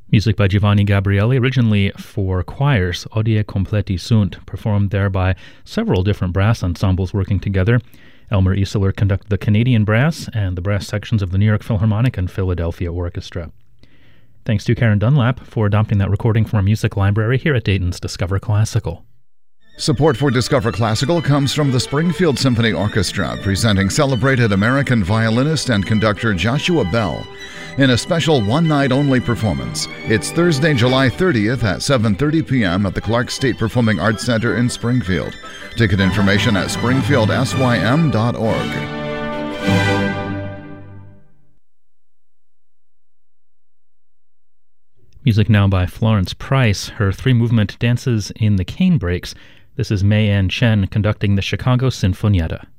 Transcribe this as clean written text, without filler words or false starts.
Music by Giovanni Gabrieli, originally for choirs, Odie Completi Sunt, performed there by several different brass ensembles working together. Elmer Iseler conducted the Canadian brass and the brass sections of the New York Philharmonic and Philadelphia Orchestra. Thanks to Karen Dunlap for adopting that recording from our music library here at Dayton's Discover Classical. Support for Discover Classical comes from the Springfield Symphony Orchestra, presenting celebrated American violinist and conductor Joshua Bell in a special one-night-only performance. It's Thursday, July 30th at 7:30 p.m. at the Clark State Performing Arts Center in Springfield. Ticket information at springfieldsym.org. Music now by Florence Price, her three-movement Dances in the Cane Breaks. This is Mei Ann Chen conducting the Chicago Sinfonietta.